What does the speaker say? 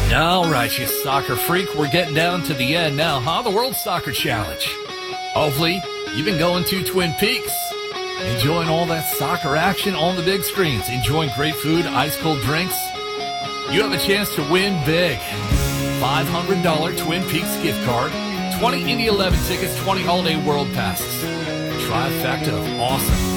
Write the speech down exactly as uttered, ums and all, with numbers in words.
All right, you soccer freak, we're getting down to the end now, huh? The World Soccer Challenge. Hopefully, you've been going to Twin Peaks, enjoying all that soccer action on the big screens, enjoying great food, ice-cold drinks. You have a chance to win big. five hundred dollars Twin Peaks gift card, twenty Indy eleven tickets, twenty Holiday World passes. Trifecta of awesome.